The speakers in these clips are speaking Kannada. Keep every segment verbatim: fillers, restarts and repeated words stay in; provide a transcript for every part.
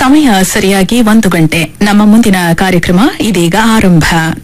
ಸಮಯ ಸರಿಯಾಗಿ ಒಂದು ಗಂಟೆ. ನಮ್ಮ ಮುಂದಿನ ಕಾರ್ಯಕ್ರಮ ಇದೀಗ ಆರಂಭ.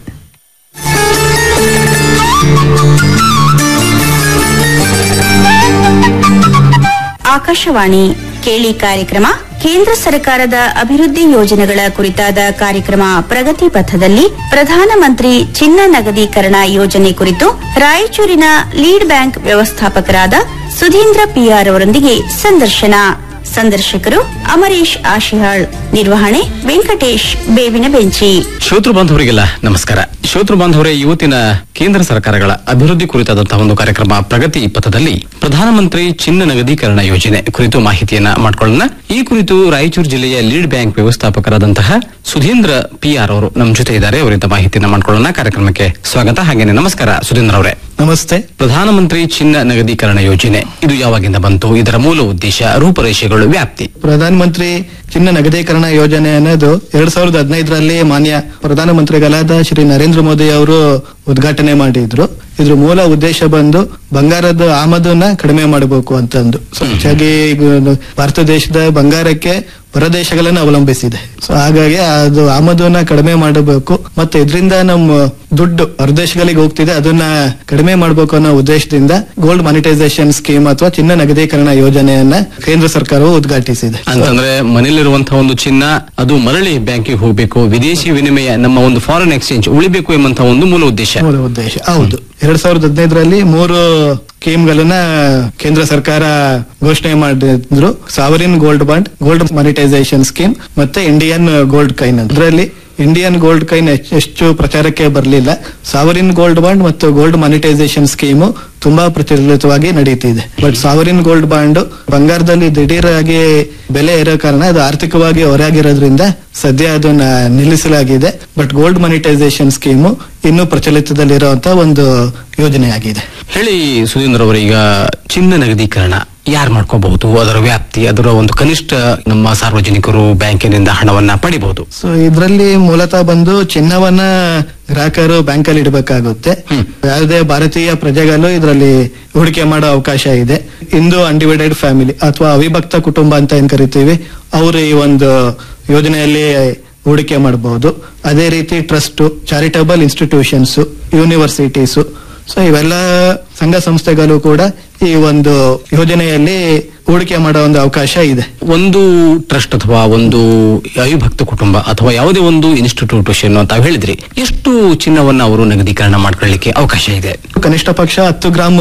ಆಕಾಶವಾಣಿ ಕೇಳಿ ಕಾರ್ಯಕ್ರಮ. ಕೇಂದ್ರ ಸರ್ಕಾರದ ಅಭಿವೃದ್ಧಿ ಯೋಜನೆಗಳ ಕುರಿತಾದ ಕಾರ್ಯಕ್ರಮ ಪ್ರಗತಿ ಪಥದಲ್ಲಿ ಪ್ರಧಾನಮಂತ್ರಿ ಚಿನ್ನ ನಗದೀಕರಣ ಯೋಜನೆ ಕುರಿತು ರಾಯಚೂರಿನ ಲೀಡ್ ಬ್ಯಾಂಕ್ ವ್ಯವಸ್ಥಾಪಕರಾದ ಸುಧೀಂದ್ರ ಪಿಆರ್ ಅವರೊಂದಿಗೆ ಸಂದರ್ಶನ. ಸಂದರ್ಶಕರು ಅಮರೇಶ್ ಆಶಿಹಾಳ್. ನಿರ್ವಹಣೆ ವೆಂಕಟೇಶ್ ಬೇವಿನ ಬೆಂಚಿ. ಶ್ರೋತೃ ಬಾಂಧವರಿಗೆಲ್ಲ ನಮಸ್ಕಾರ. ಶ್ರೋತೃ ಬಾಂಧವರೇ, ಇವತ್ತಿನ ಕೇಂದ್ರ ಸರ್ಕಾರಗಳ ಅಭಿವೃದ್ಧಿ ಕುರಿತಾದಂತಹ ಒಂದು ಕಾರ್ಯಕ್ರಮ ಪ್ರಗತಿ ಪಥದಲ್ಲಿ ಪ್ರಧಾನಮಂತ್ರಿ ಚಿನ್ನ ನಗದೀಕರಣ ಯೋಜನೆ ಕುರಿತು ಮಾಹಿತಿಯನ್ನ ಮಾಡಿಕೊಳ್ಳೋಣ. ಈ ಕುರಿತು ರಾಯಚೂರು ಜಿಲ್ಲೆಯ ಲೀಡ್ ಬ್ಯಾಂಕ್ ವ್ಯವಸ್ಥಾಪಕರಾದಂತಹ ಸುಧೀಂದ್ರ ಪಿಆರ್ ಅವರು ನಮ್ಮ ಜೊತೆ ಇದ್ದಾರೆ. ಅವರಿಂದ ಮಾಹಿತಿಯನ್ನ ಮಾಡಿಕೊಳ್ಳೋಣ. ಕಾರ್ಯಕ್ರಮಕ್ಕೆ ಸ್ವಾಗತ. ಹಾಗೇನೆ ನಮಸ್ಕಾರ ಸುಧೀಂದ್ರ ಅವರೇ. ನಮಸ್ತೆ. ಪ್ರಧಾನಮಂತ್ರಿ ಚಿನ್ನ ನಗದೀಕರಣ ಯೋಜನೆ ಇದು ಯಾವಾಗಿಂದ ಬಂತು? ಇದರ ಮೂಲ ಉದ್ದೇಶ, ರೂಪರೇಷೆಗಳು, ವ್ಯಾಪ್ತಿ? ಪ್ರಧಾನಮಂತ್ರಿ ಚಿನ್ನ ನಗದೀಕರಣ ಯೋಜನೆ ಅನ್ನೋದು ಎರಡ್ ಸಾವಿರದ ಹದಿನೈದರಲ್ಲಿ ಮಾನ್ಯ ಪ್ರಧಾನಮಂತ್ರಿಗಳಾದ ಶ್ರೀ ನರೇಂದ್ರ ಮೋದಿ ಅವರು ಉದ್ಘಾಟನೆ ಮಾಡಿದ್ರು. ಇದ್ರ ಮೂಲ ಉದ್ದೇಶ ಬಂದು ಬಂಗಾರದ ಆಮದನ್ನ ಕಡಿಮೆ ಮಾಡಬೇಕು ಅಂತಂದು. ಸೊ ಹೆಚ್ಚಾಗಿ ಭಾರತ ದೇಶದ ಬಂಗಾರಕ್ಕೆ ಹೊರದೇಶಗಳನ್ನ ಅವಲಂಬಿಸಿದೆ. ಸೊ ಹಾಗಾಗಿ ಅದು ಆಮದನ್ನ ಕಡಿಮೆ ಮಾಡಬೇಕು, ಮತ್ತೆ ಇದರಿಂದ ನಮ್ಮ ದುಡ್ಡು ಹೊರದೇಶಗಳಿಗೆ ಹೋಗ್ತಿದೆ, ಅದನ್ನ ಕಡಿಮೆ ಮಾಡಬೇಕು ಅನ್ನೋ ಉದ್ದೇಶದಿಂದ ಗೋಲ್ಡ್ ಮಾನಿಟೈಸೇಷನ್ ಸ್ಕೀಮ್ ಅಥವಾ ಚಿನ್ನ ನಗದೀಕರಣ ಯೋಜನೆಯನ್ನ ಕೇಂದ್ರ ಸರ್ಕಾರವು ಉದ್ಘಾಟಿಸಿದೆ. ಅಂತಂದ್ರೆ ಮನೆಯಲ್ಲಿರುವಂತಹ ಒಂದು ಚಿನ್ನ ಅದು ಮರಳಿ ಬ್ಯಾಂಕಿಗೆ ಹೋಗಬೇಕು, ವಿದೇಶಿ ವಿನಿಮಯ, ನಮ್ಮ ಒಂದು ಫಾರಿನ್ ಎಕ್ಸ್ಚೇಂಜ್ ಉಳಿಬೇಕು ಎಂಬಂತಹ ಒಂದು ಮೂಲ ಉದ್ದೇಶ. ಮೂಲ ಉದ್ದೇಶ ಹೌದು. ಎರಡ್ ಸಾವಿರದ ಹದಿನೈದರಲ್ಲಿ ಮೂರು ಸ್ಕೀಮ್ಗಳನ್ನ ಕೇಂದ್ರ ಸರ್ಕಾರ ಘೋಷಣೆ ಮಾಡಿದ್ರು. Sovereign gold bond, gold monetisation scheme ಮತ್ತೆ ಇಂಡಿಯನ್ ಗೋಲ್ಡ್ ಕೈನ್. ಅದರಲ್ಲಿ ಇಂಡಿಯನ್ ಗೋಲ್ಡ್ ಕೈನ್ ಹೆಚ್ಚು ಪ್ರಚಾರಕ್ಕೆ ಬರಲಿಲ್ಲ. ಸಾವರಿನ್ ಗೋಲ್ಡ್ ಬಾಂಡ್ ಮತ್ತು ಗೋಲ್ಡ್ ಮಾನಿಟೈಸೇಷನ್ ಸ್ಕೀಮು ತುಂಬಾ ಪ್ರಚಲಿತವಾಗಿ ನಡೀತಿದೆ. ಬಟ್ ಸಾವರಿನ್ ಗೋಲ್ಡ್ ಬಾಂಡ್ ಬಂಗಾರದಲ್ಲಿ ದಿಢೀರಾಗಿ ಬೆಲೆ ಇರೋ ಕಾರಣ ಅದು ಆರ್ಥಿಕವಾಗಿ ಹೊರಗಿರೋದ್ರಿಂದ ಸದ್ಯ ಅದನ್ನ ನಿಲ್ಲಿಸಲಾಗಿದೆ. ಬಟ್ ಗೋಲ್ಡ್ ಮಾನಿಟೈಸೇಷನ್ ಸ್ಕೀಮು ಇನ್ನೂ ಪ್ರಚಲಿತದಲ್ಲಿರುವಂತಹ ಒಂದು ಯೋಜನೆಯಾಗಿದೆ. ಹೇಳಿ ಸುಧೀಂದ್ರ ಅವರು, ಈಗ ಚಿನ್ನ ನಗದೀಕರಣ ಯಾರು ಮಾಡ್ಕೋಬಹುದು? ಅದರ ವ್ಯಾಪ್ತಿ, ಅದರ ಒಂದು ಕನಿಷ್ಠ ನಮ್ಮ ಸಾರ್ವಜನಿಕರು ಬ್ಯಾಂಕಿನಿಂದ ಹಣವನ್ನ ಪಡಿಬಹುದು. ಸೊ ಇದರಲ್ಲಿ ಮೂಲತಃ ಬಂದು ಚಿನ್ನವನ್ನ ಗ್ರಾಹಕರು ಬ್ಯಾಂಕ್ ಅಲ್ಲಿ ಇಡಬೇಕಾಗುತ್ತೆ. ಯಾವುದೇ ಭಾರತೀಯ ಪ್ರಜೆಗಳು ಇದರಲ್ಲಿ ಹೂಡಿಕೆ ಮಾಡೋ ಅವಕಾಶ ಇದೆ. ಇಂದು ಅನ್ಡಿವೈಡೆಡ್ ಫ್ಯಾಮಿಲಿ ಅಥವಾ ಅವಿಭಕ್ತ ಕುಟುಂಬ ಅಂತ ಏನ್ ಕರಿತೀವಿ, ಅವರು ಈ ಒಂದು ಯೋಜನೆಯಲ್ಲಿ ಹೂಡಿಕೆ ಮಾಡಬಹುದು. ಅದೇ ರೀತಿ trust, charitable institutions, universities, so ಇವೆಲ್ಲ ಸಂಘ ಸಂಸ್ಥೆಗಳು ಕೂಡ ಈ ಒಂದು ಯೋಜನೆಯಲ್ಲಿ ಹೂಡಿಕೆ ಮಾಡೋ ಒಂದು ಅವಕಾಶ ಇದೆ. ಒಂದು ಟ್ರಸ್ಟ್ ಅಥವಾ ಒಂದು ಅವಿಭಕ್ತ ಕುಟುಂಬ ಅಥವಾ ಯಾವುದೇ ಒಂದು ಇನ್ಸ್ಟಿಟ್ಯೂಷನ್ ಅಂತ ಹೇಳಿದ್ರಿ, ಎಷ್ಟು ಚಿನ್ನವನ್ನ ಅವರು ನಗದೀಕರಣ ಮಾಡ್ಕೊಳ್ಳಿಕ್ಕೆ ಅವಕಾಶ ಇದೆ? ಕನಿಷ್ಠ ಪಕ್ಷ ಹತ್ತು ಗ್ರಾಮ್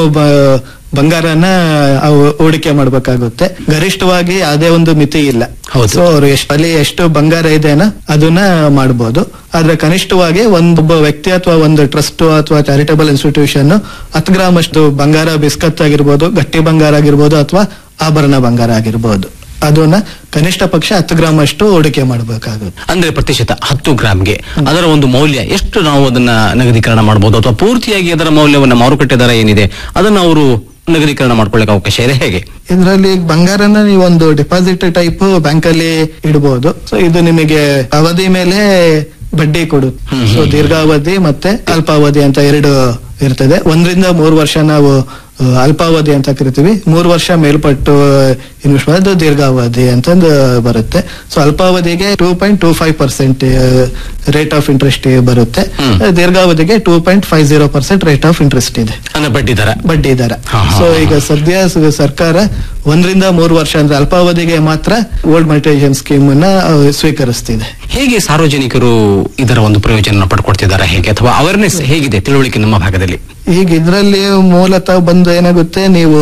ಬಂಗಾರನ ಹೂಡಿಕೆ ಮಾಡಬೇಕಾಗುತ್ತೆ. ಗರಿಷ್ಠವಾಗಿ ಯಾವುದೇ ಒಂದು ಮಿತಿ ಇಲ್ಲ. ಸೊ ಅವರು ಅಲ್ಲಿ ಎಷ್ಟು ಬಂಗಾರ ಇದೆನೋ ಅದನ್ನ ಮಾಡಬಹುದು. ಆದ್ರೆ ಕನಿಷ್ಠವಾಗಿ ಒಂದೊಬ್ಬ ವ್ಯಕ್ತಿ ಅಥವಾ ಒಂದು ಟ್ರಸ್ಟ್ ಅಥವಾ ಚಾರಿಟಬಲ್ ಇನ್ಸ್ಟಿಟ್ಯೂಷನ್ ಹತ್ತು ಗ್ರಾಮ್ ಅಷ್ಟು ಬಂಗಾರ, ಬಿಸ್ಕತ್ ಆಗಿರ್ಬೋದು, ಗಟ್ಟಿ ಬಂಗಾರ ಆಗಿರ್ಬೋದು ಅಥವಾ ಆಭರಣ ಬಂಗಾರ ಆಗಿರ್ಬೋದು, ಅದನ್ನ ಕನಿಷ್ಠ ಪಕ್ಷ ಹತ್ತು ಗ್ರಾಮ್ ಅಷ್ಟು ಹೂಡಿಕೆ ಮಾಡಬೇಕಾಗುತ್ತೆ. ಅಂದ್ರೆ ಪ್ರತಿಶತ ಹತ್ತು ಗ್ರಾಮ್ಗೆ ಅದರ ಒಂದು ಮೌಲ್ಯ ಎಷ್ಟು ನಾವು ಅದನ್ನ ನಗದೀಕರಣ ಮಾಡಬಹುದು? ಅಥವಾ ಪೂರ್ತಿಯಾಗಿ ಅದರ ಮೌಲ್ಯವನ್ನ ಮಾರುಕಟ್ಟೆ ದರ ಏನಿದೆ ಅದನ್ನ ಅವರು ನಗದೀಕರಣ ಮಾಡ್ಕೊಳ್ಳಿಕ್ಕೆ ಅವಕಾಶ ಇದೆ ಹೇಗೆ? ಇದರಲ್ಲಿ ಬಂಗಾರನ ನೀವು ಒಂದು ಡಿಪಾಸಿಟ್ ಟೈಪ್ ಬ್ಯಾಂಕ್ ಅಲ್ಲಿ ಇಡಬಹುದು. ಸೊ ಇದು ನಿಮಗೆ ಅವಧಿ ಮೇಲೆ ಬಡ್ಡಿ ಕೊಡುತ್ತೆ. ಸೊ ದೀರ್ಘಾವಧಿ ಮತ್ತೆ ಅಲ್ಪಾವಧಿ ಅಂತ ಎರಡು ಇರ್ತದೆ. ಒಂದರಿಂದ ಮೂರು ವರ್ಷ ನಾವು ಅಲ್ಪಾವಧಿ ಅಂತ ಕರಿತೀವಿ. ಮೂರು ವರ್ಷ ಮೇಲ್ಪಟ್ಟು ಇನ್ವೆಸ್ಟ್ ಮಾಡೋದು ದೀರ್ಘಾವಧಿ ಅಂತಂದು ಬರುತ್ತೆ. So ಅಲ್ಪಾವಧಿಗೆ two point two five percent rate of interest ಬರುತ್ತೆ. ದೀರ್ಘಾವಧಿಗೆ two point five zero percent rate of interest ಇದೆ, ಬಡ್ಡಿ ದರ ಬಡ್ಡಿ ದರ. ಸೊ ಈಗ ಸದ್ಯ ಸರ್ಕಾರ ಒಂದರಿಂದ ಮೂರು ವರ್ಷ ಅಂದ್ರೆ ಅಲ್ಪಾವಧಿಗೆ ಮಾತ್ರ ಗೋಲ್ಡ್ ಮಾನಿಟೈಸೇಷನ್ ಸ್ಕೀಮ್ ಅನ್ನ ಸ್ವೀಕರಿಸ್ತಿದೆ. ಹೇಗೆ ಸಾರ್ವಜನಿಕರು ಇದರ ಒಂದು ಪ್ರಯೋಜನ ಪಡ್ಕೊಳ್ತಿದ್ದಾರೆ ಹೇಗೆ, ಅಥವಾ ಅವೇರ್ನೆಸ್ ಹೇಗಿದೆ, ತಿಳುವಳಿಕೆ ನಮ್ಮ ಭಾಗದಲ್ಲಿ? ಈಗ ಇದರಲ್ಲಿ ಮೂಲತಃ ಬಂದು ಏನಾಗುತ್ತೆ, ನೀವು